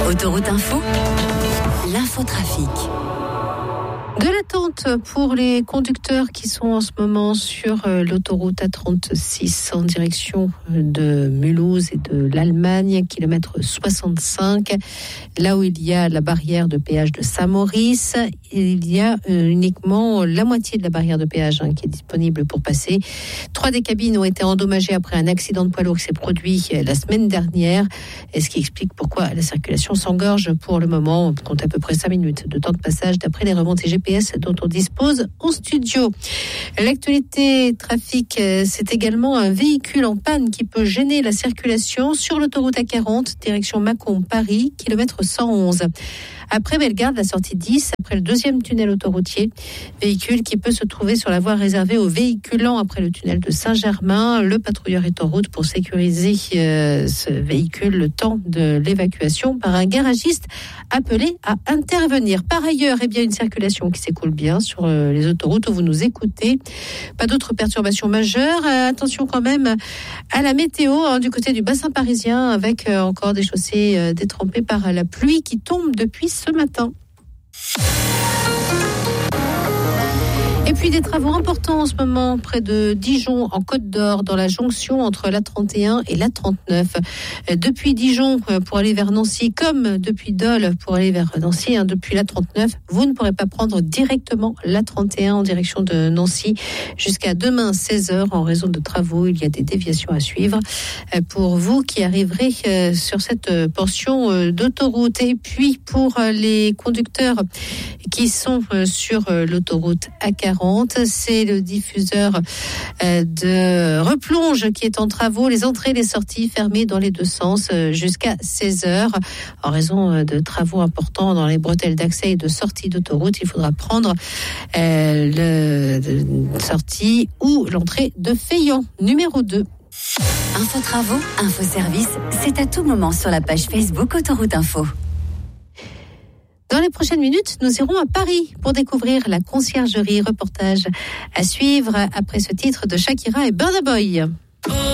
Autoroute Info, l'infotrafic. De l'attente pour les conducteurs qui sont en ce moment sur l'autoroute A36 en direction de Mulhouse et de l'Allemagne, kilomètre 65. Là où il y a la barrière de péage de Saint-Maurice, il y a uniquement la moitié de la barrière de péage qui est disponible pour passer. 3 des cabines ont été endommagées après un accident de poids lourd qui s'est produit la semaine dernière, et ce qui explique pourquoi la circulation s'engorge pour le moment. On compte à peu près 5 minutes de temps de passage d'après les remontées GPS dont on dispose en studio. L'actualité trafic, c'est également un véhicule en panne qui peut gêner la circulation sur l'autoroute A40, direction Mâcon-Paris, kilomètre 111. Après Bellegarde, la sortie 10, après le deuxième tunnel autoroutier, véhicule qui peut se trouver sur la voie réservée aux véhicules lents après le tunnel de Saint-Germain. Le patrouilleur est en route pour sécuriser ce véhicule le temps de l'évacuation par un garagiste appelé à intervenir. Par ailleurs, une circulation qui s'écoule bien sur les autoroutes où vous nous écoutez. Pas d'autres perturbations majeures. Attention quand même à la météo du côté du bassin parisien avec encore des chaussées détrempées par la pluie qui tombe depuis ce matin. Et puis des travaux importants en ce moment près de Dijon, en Côte d'Or, dans la jonction entre l'A31 et l'A39. Depuis Dijon pour aller vers Nancy, comme depuis Dole pour aller vers Nancy, depuis l'A39, vous ne pourrez pas prendre directement l'A31 en direction de Nancy jusqu'à demain 16h en raison de travaux. Il y a des déviations à suivre pour vous qui arriverez sur cette portion d'autoroute. Et puis pour les conducteurs qui sont sur l'autoroute A40, c'est le diffuseur de replonge qui est en travaux. Les entrées et les sorties fermées dans les deux sens jusqu'à 16h. En raison de travaux importants dans les bretelles d'accès et de sortie d'autoroute, il faudra prendre la sortie ou l'entrée de Feillan, numéro 2. Info travaux, info service, c'est à tout moment sur la page Facebook Autoroute Info. Dans les prochaines minutes, nous irons à Paris pour découvrir la conciergerie. Reportage à suivre après ce titre de Shakira et Burna Boy.